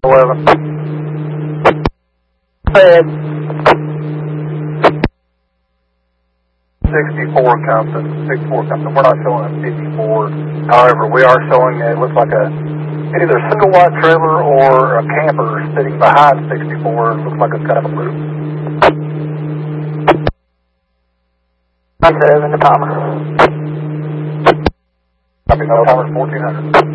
11. Fed. 64 Compton. 64 Compton. We're not showing a 54. However, we are showing it looks like either a single wide trailer or a camper sitting behind 64. It looks like it's kind of a loop. 7 to Palmer. Copy, no Palmer's 1400.